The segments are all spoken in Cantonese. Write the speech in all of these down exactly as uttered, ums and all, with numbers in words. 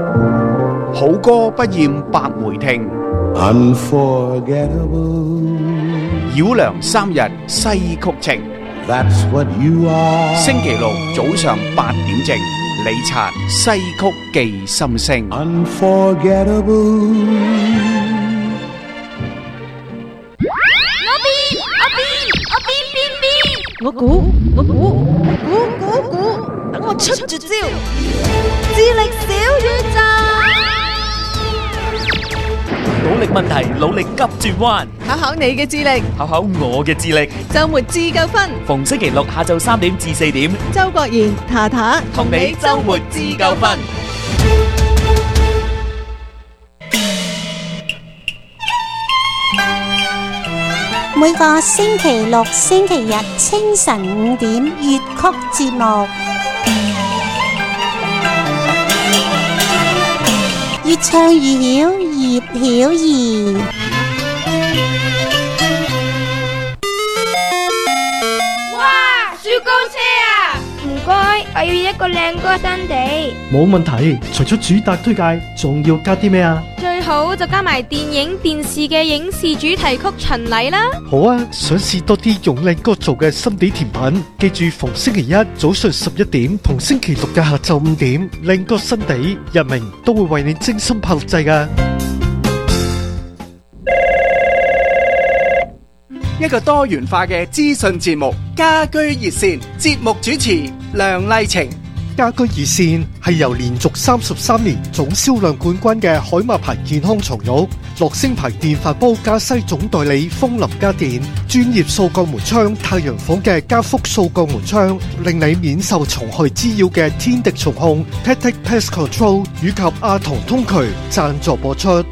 好歌不厭百回聽， Unforgettable， 繞梁三日西曲情。 That's what you are。 星期六早上八點正，李察西曲記心聲。 Unforgettable。 我估我估我估估估，等我出絕招，智力小宇宙。 努力問題，努力急轉彎， 考考你嘅智力， 考考我嘅智力。 周末自夠分， 逢星期六下晝三點至四點， 周國賢、塔塔同你周末自夠分。 每個星期六、星期日清晨五點粵曲節目，越唱越曉，葉曉儀。 哇！雪糕車啊！唔該，我要一個靚歌新地。 冇問題，除咗主打推介，仲要加啲咩啊？ 最好就加埋電影、電視嘅影視主題曲巡禮啦。 好啊，想試多啲用靚歌做嘅心地甜品，記住逢星期一早上十一點同星期六嘅下晝五點，靚歌新地日明都會為你精心拍錄製㗎。 一個多元化嘅資訊節目，家居熱線，節目主持梁麗晴。 家居熱線係由連續三十三年總銷量冠軍嘅海馬牌健康床褥、樂聲牌電飯煲加西總代理楓林家電、專業掃鋼門窗太陽房嘅加福掃鋼門窗，令你免受蟲害滋擾嘅天敵蟲控 Pet Pest Control 以及阿童通渠贊助播出。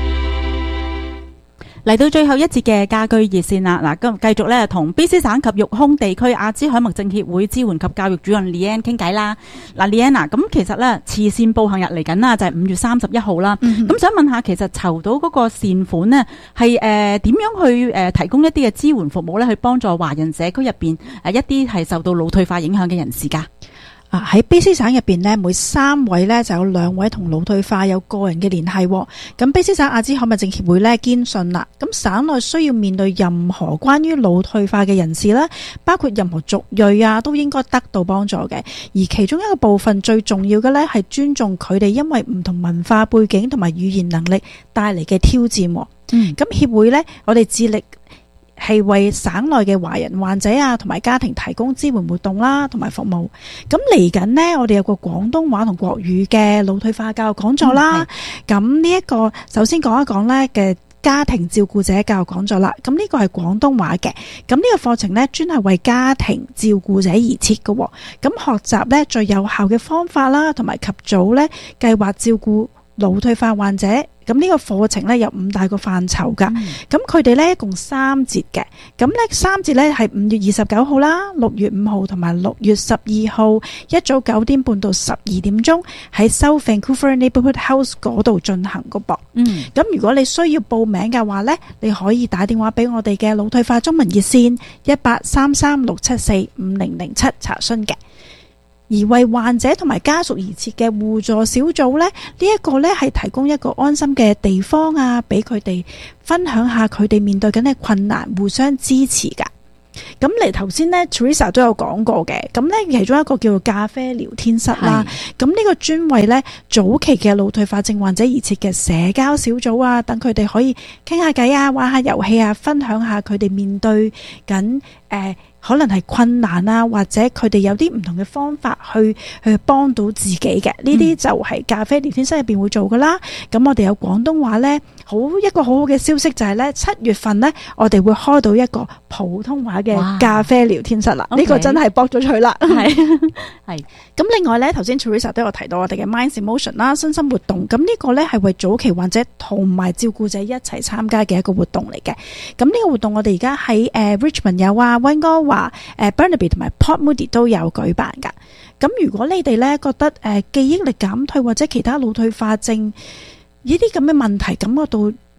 嚟到最後一節嘅家居熱線啦，嗱，今繼續咧同 B C 省及育空地區阿茲海默症協會支援及教育主任 Leanne 傾偈啦。嗱 Leanne 啊，咁其實咧慈善步行日嚟緊啦，就係五月三十一號啦。咁、嗯、想問下，其實籌到嗰個善款呢，係誒點樣去誒、呃、提供一啲嘅支援服務咧，去幫助華人社區入邊誒一啲係受到腦退化影響嘅人士㗎？ 啊！喺 B C 省入邊呢，每三位呢就有兩位同腦退化有個人嘅聯繫。咁 B C 省阿茲海默症協會呢堅信啦，咁省內需要面對任何關於腦退化嘅人士啦，包括任何族裔啊，都應該得到幫助嘅。而其中一個部分最重要嘅呢，係尊重佢哋因為唔同文化背景同埋語言能力帶嚟嘅挑戰。嗯，咁協會呢，我哋致力係為省內嘅華人患者啊，同埋家庭提供支援活動啦，同埋服務。咁嚟緊呢，我哋有個廣東話同國語嘅腦退化教育講座啦。咁呢一個首先講一講呢嘅家庭照顧者教育講座啦。咁呢個係廣東話嘅。咁呢個課程呢，專係為家庭照顧者而設嘅。咁學習呢，最有效嘅方法啦，同埋及早呢計劃照顧腦退化患者。咁呢個課程呢，有五大個範疇噶，咁佢哋呢，一共三節嘅，咁呢三節呢，係五月二十九號啦、六月五號同埋六月十二號一早九點半到十二點鐘喺 South Vancouver Neighbourhood House 嗰度進行個噃。嗯，咁如果你需要報名嘅話呢，你可以打電話俾我哋嘅腦退化中文熱線一八三三六七四五零零七查詢嘅。而為患者同埋家屬而設嘅互助小組呢，呢、這、一個呢係提供一個安心嘅地方啊，俾佢哋分享下佢哋面對緊嘅困難，互相支持噶。咁嚟頭先呢 Teresa 都有講過嘅，咁呢其中一個叫做咖啡聊天室啦。咁呢個專為呢早期嘅腦退化症患者而設嘅社交小組啊，等佢哋可以傾下偈啊，玩下遊戲啊，分享下佢哋面對緊誒。呃可能係困難啊，或者佢哋有啲唔同嘅方法去去幫到自己嘅，呢啲就係咖啡聊天室入邊會做噶啦。咁、嗯、我哋有廣東話呢，好一個好好嘅消息就係呢，七月份呢，我哋會開到一個普通話嘅咖啡聊天室啦。呢、這個真係搏咗佢啦。係係。咁另外呢，頭先 Teresa 都有提到我哋嘅 Minds Emotion 啦，身心活動。咁呢個呢，係為早期患者同埋照顧者一齊參加嘅一個活動嚟嘅。咁呢個活動我哋而家喺誒 Richmond 有啊，溫哥華誒 Burnaby 同埋 Port Moody 都有舉辦噶。咁如果你哋咧覺得誒、呃、記憶力減退或者其他腦退化症呢啲咁嘅問題感覺到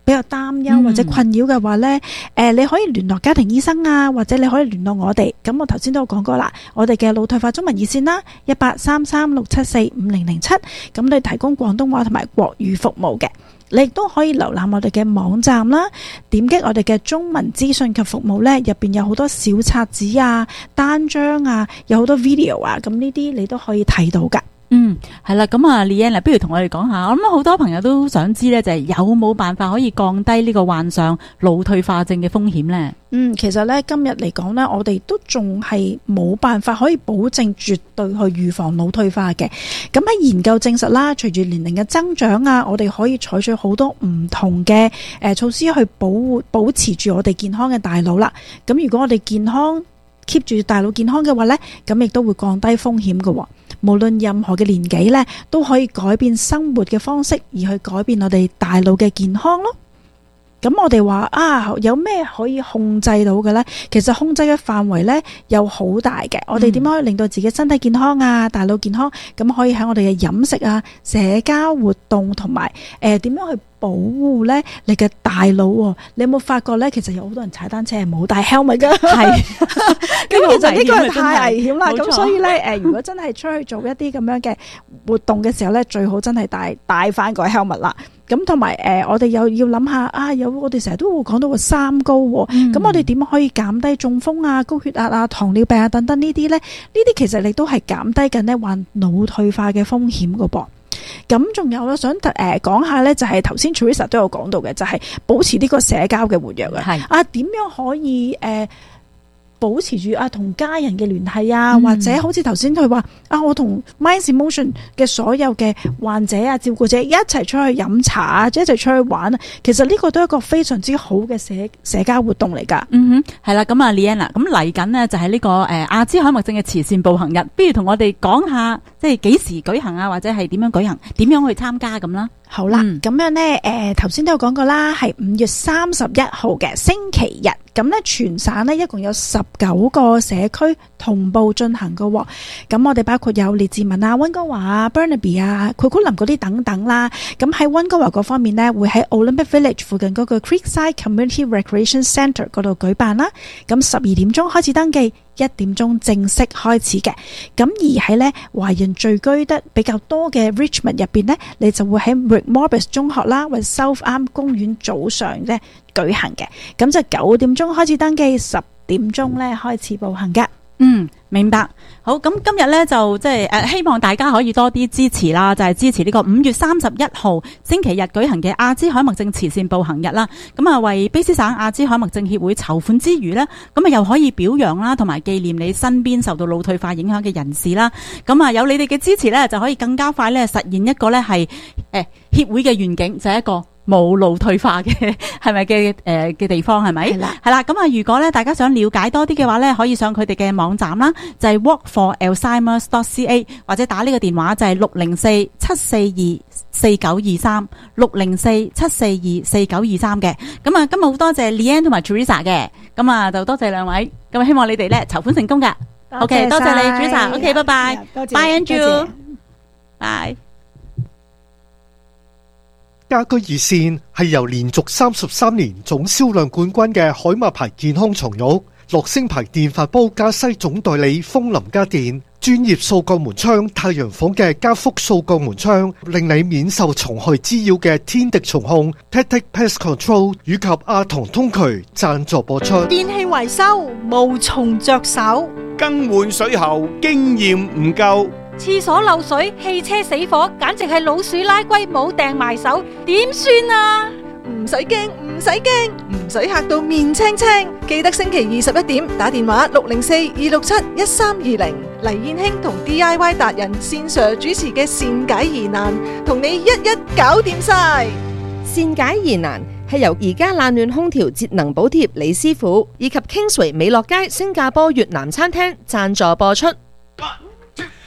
比較擔憂嗯或者困擾嘅話呢，誒、呃、你可以聯絡家庭醫生啊，或者你可以聯絡我哋。咁我頭先都有講過啦，我哋嘅腦退化中文熱線啦，一八三三六七四五零零七，咁你提供廣東話同埋國語服務嘅。你亦都可以瀏覽我哋嘅網站啦，點擊我哋嘅中文資訊及服務呢，入邊有好多小冊子啊、單張啊，有好多 video 啊，咁呢啲你都可以睇到噶。 嗯，係啦，咁啊 Leanne， 不如同我哋講下，我諗好多朋友都想知咧，就係有冇辦法可以降低呢個患上腦退化症嘅風險呢？ 嗯，其實咧今日嚟講呢，我哋都仲係冇辦法可以保證絕對去預防腦退化嘅。咁喺研究證實啦，隨住年齡嘅增長啊，我哋可以採取好多唔同嘅誒、呃、措施去保護保持住我哋健康嘅大腦啦。咁如果我哋健康 keep 住大腦健康嘅話呢，咁亦都會降低風險嘅。無論任何嘅年紀呢，都可以改變生活嘅方式，而去改變我哋大腦嘅健康咯。咁我哋話啊，有咩可以控制到嘅呢？其實控制嘅範圍呢有好大嘅。我哋點樣可以令到自己身體健康啊、大腦健康？咁可以喺我哋嘅飲食啊、社交活動同埋誒點樣去保護呢你嘅大腦？你有冇發覺呢？其實有好多人踩單車係冇戴 helmet 㗎，係咁其實呢個係太危險啦。咁所以呢，誒，如果真係出去做一啲咁樣嘅活動嘅時候呢，最好真係戴戴翻個 helmet 啦。咁同埋誒，我哋又要諗下啊，有我哋成日都會講到個三高喎。咁、嗯、我哋點可以減低中風啊、高血壓啊、糖尿病啊等等呢啲呢？呢啲其實你都係減低緊呢患腦退化嘅風險噶噃。咁仲有我想誒講下呢，就係頭先 Teresa 都有講到嘅，就係、是、保持呢個社交嘅活躍啊。啊，點樣可以誒？呃保持住啊同家人嘅聯繫啊，嗯、或者好似頭先佢話啊，我同 Minds Emotion 嘅所有嘅患者啊、照顧者一齊出去飲茶啊，一齊出去玩啊，其實呢個都係一個非常之好嘅社社交活動嚟噶。 嗯哼，係啦，咁啊 Leanne， 咁嚟緊呢就係呢、這個誒阿茲海默症嘅慈善步行日，不如同我哋講下即係幾時舉行啊，或者係點樣舉行，點樣去參加咁啦。 好啦，咁、嗯、樣呢，誒頭先都有講過啦，係五月三十一號嘅星期日。咁呢，全省呢一共有十九個社區同步進行嘅喎。咁我哋包括有列治文啊、溫哥華啊、Burnaby 啊、庫庫林嗰啲等等啦。咁喺溫哥華嗰方面呢，會喺 Olympic Village 附近嗰個 Creekside Community Recreation Centre 嗰度舉辦啦。咁十二點鐘開始登記，一點鐘正式開始嘅。咁而喺呢華人聚居得比較多嘅 Richmond 入邊呢，你就會喺 Rick Morris 中學啦，或者 South Arm 公園早上呢舉行嘅。咁就九點鐘開始登記，十點鐘咧開始步行噶。 嗯，明白。好，咁今日咧就即係誒，希望大家可以多啲支持啦，就係、是、支持呢個五月三十一號星期日舉行嘅阿茲海默症慈善步行日啦。咁啊，為卑詩省阿茲海默症協會籌款之餘呢，咁啊又可以表揚啦，同埋紀念你身邊受到腦退化影響嘅人士啦。咁啊，有你哋嘅支持呢，就可以更加快咧實現一個咧係誒協會嘅願景，就係、是、一個冇腦退化嘅係咪嘅誒嘅地方係咪？係啦，係啦。咁啊，如果咧大家想了解多啲嘅話咧，可以上佢哋嘅網站啦，就係 walk for alzheimer's dot c a， 或者打呢個電話就係六零四七四二四九二三六零四七四二四九二三嘅。咁啊，今日好多謝 Leanne 同埋 Teresa 嘅，咁啊就多謝兩位。咁啊，希望你哋咧籌款成功噶。OK， 多謝你 Teresa。OK， 拜拜。Bye Andrew。Bye。 家居熱線係由連續三十三年總銷量冠軍嘅海馬牌健康床褥、樂聲牌電飯煲加西總代理風林家電、專業掃鋼門窗太陽房嘅加福掃鋼門窗，令你免受蟲害滋擾嘅天敵蟲控 Tactic Pest Control 以及阿童通渠贊助播出。 電器維修無從着手， 更換水喉經驗唔夠， 廁所漏水、汽車死火，簡直係老鼠拉龜冇掟埋手，點算啊？ 唔使驚，唔使驚，唔使嚇到面青青。記得星期二十一點打電話六零四二六七一三二零，黎燕卿同 D I Y 達人線上主持嘅善解疑難，同你一一搞掂晒。 善解疑難係由而家冷暖空調節能補貼李師傅以及 Kingsway 美樂街新加坡越南餐廳贊助播出。